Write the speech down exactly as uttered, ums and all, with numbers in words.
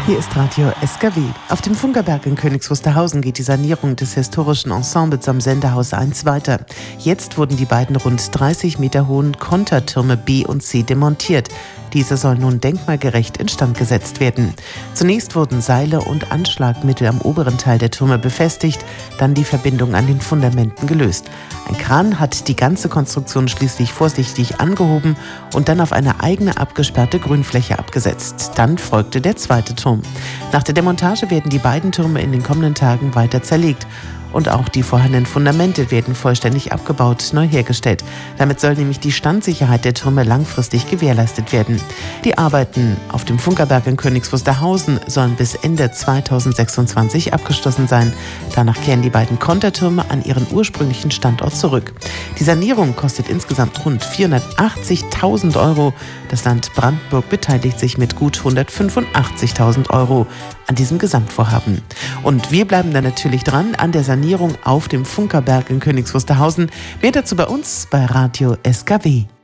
Hier ist Radio S K W. Auf dem Funkerberg in Königs Wusterhausen geht die Sanierung des historischen Ensembles am Sendehaus eins weiter. Jetzt wurden die beiden rund dreißig Meter hohen Kontertürme B und C demontiert. Diese sollen nun denkmalgerecht instand gesetzt werden. Zunächst wurden Seile und Anschlagmittel am oberen Teil der Türme befestigt, dann die Verbindung an den Fundamenten gelöst. Ein Kran hat die ganze Konstruktion schließlich vorsichtig angehoben und dann auf eine eigene abgesperrte Grünfläche abgesetzt. Dann folgte der zweite Turm. Nach der Demontage werden die beiden Türme in den kommenden Tagen weiter zerlegt. Und auch die vorhandenen Fundamente werden vollständig abgebaut, neu hergestellt. Damit soll nämlich die Standsicherheit der Türme langfristig gewährleistet werden. Die Arbeiten auf dem Funkerberg in Königs Wusterhausen sollen bis Ende zweitausendsechsundzwanzig abgeschlossen sein. Danach kehren die beiden Kontertürme an ihren ursprünglichen Standort zurück. Die Sanierung kostet insgesamt rund vierhundertachtzigtausend Euro. Das Land Brandenburg beteiligt sich mit gut hundertfünfundachtzigtausend Euro an diesem Gesamtvorhaben. Und wir bleiben da natürlich dran an der Sanierung auf dem Funkerberg in Königs Wusterhausen. Mehr dazu bei uns bei Radio S K W.